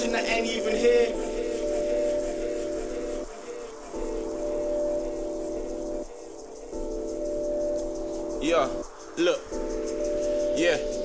watching that ain't even here. Yeah, look, yeah.